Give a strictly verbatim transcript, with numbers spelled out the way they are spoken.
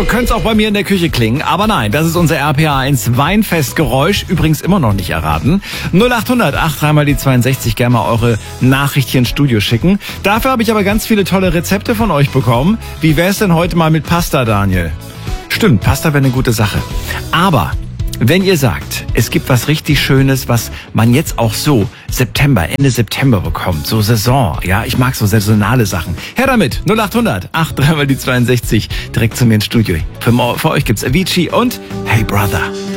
könnte es auch bei mir in der Küche klingen. Aber nein, das ist unser R P A eins Weinfestgeräusch. Übrigens immer noch nicht erraten. null acht hundert acht dreimal die zweiundsechzig. Gerne mal eure Nachricht hier ins Studio schicken. Dafür habe ich aber ganz viele tolle Rezepte von euch bekommen. Wie wäre es denn heute mal mit Pasta, Daniel? Stimmt, Pasta wäre eine gute Sache. Aber wenn ihr sagt, es gibt was richtig Schönes, was man jetzt auch so September, Ende September bekommt, so Saison, ja, ich mag so saisonale Sachen. Her damit, null acht hundert acht dreimal die zweiundsechzig, direkt zu mir ins Studio. Für, für euch gibt's Avicii und Hey Brother.